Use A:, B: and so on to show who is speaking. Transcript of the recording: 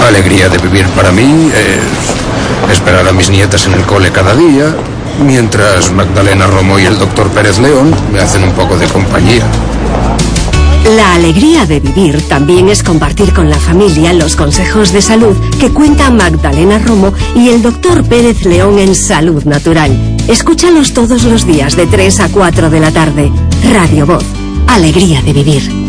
A: La alegría de vivir para mí es esperar a mis nietas en el cole cada día, mientras Magdalena Romo y el doctor Pérez León me hacen un poco de compañía.
B: La alegría de vivir también es compartir con la familia los consejos de salud que cuenta Magdalena Romo y el doctor Pérez León en Salud Natural. Escúchalos todos los días de 3 a 4 de la tarde. Radio Voz. Alegría de vivir.